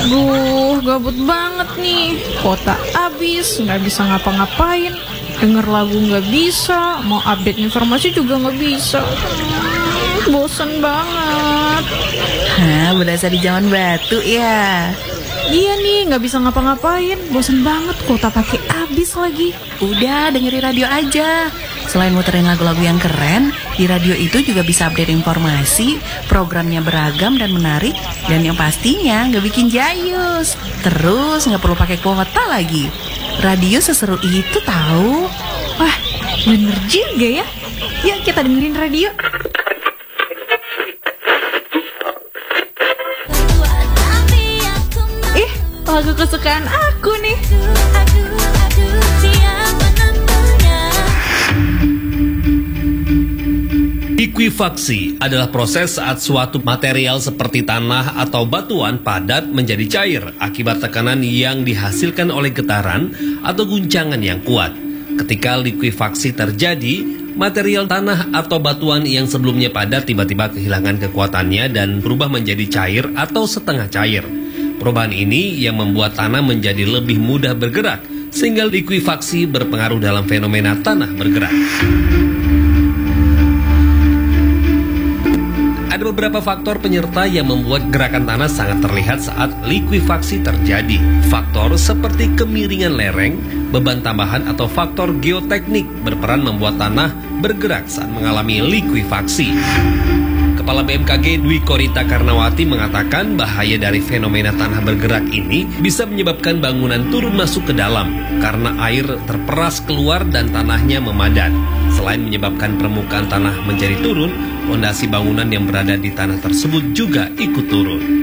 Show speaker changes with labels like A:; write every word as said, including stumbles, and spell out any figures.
A: Duh, gabut banget nih. Kuota habis, nggak bisa ngapa-ngapain. Denger lagu nggak bisa, mau update informasi juga nggak bisa. Hmm, bosen banget.
B: Hah, berasa di zaman batu ya.
A: Iya nih, nggak bisa ngapa-ngapain. Bosen banget, kuota pakai habis lagi.
B: Udah, dengerin radio aja. Selain muterin lagu-lagu yang keren, di radio itu juga bisa update informasi, programnya beragam dan menarik, dan yang pastinya nggak bikin jayus. Terus nggak perlu pakai kuota lagi. Radio seseru itu tahu.
A: Wah, bener juga ya. Yuk kita dengerin radio. Ih, lagu kesukaan aku nih.
C: Likuifaksi adalah proses saat suatu material seperti tanah atau batuan padat menjadi cair akibat tekanan yang dihasilkan oleh getaran atau guncangan yang kuat. Ketika likuifaksi terjadi, material tanah atau batuan yang sebelumnya padat tiba-tiba kehilangan kekuatannya dan berubah menjadi cair atau setengah cair. Perubahan ini yang membuat tanah menjadi lebih mudah bergerak, sehingga likuifaksi berpengaruh dalam fenomena tanah bergerak. Ada beberapa faktor penyerta yang membuat gerakan tanah sangat terlihat saat likuifaksi terjadi. Faktor seperti kemiringan lereng, beban tambahan atau faktor geoteknik berperan membuat tanah bergerak saat mengalami likuifaksi. Kepala B M K G Dwi Korita Karnawati mengatakan bahaya dari fenomena tanah bergerak ini bisa menyebabkan bangunan turun masuk ke dalam karena air terperas keluar dan tanahnya memadat. Selain menyebabkan permukaan tanah menjadi turun, fondasi bangunan yang berada di tanah tersebut juga ikut turun.